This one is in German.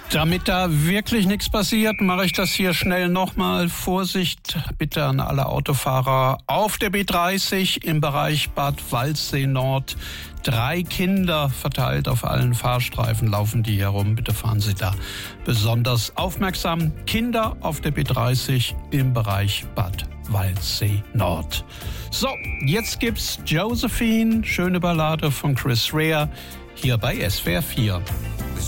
Damit da wirklich nichts passiert, mache ich das hier schnell nochmal. Vorsicht bitte an alle Autofahrer auf der B30 im Bereich Bad Waldsee Nord. 3 Kinder verteilt auf allen Fahrstreifen laufen die herum. Bitte fahren Sie da besonders aufmerksam. Kinder auf der B30 im Bereich Bad Waldsee Nord. So, jetzt gibt's Josephine, schöne Ballade von Chris Rea, hier bei SWR 4.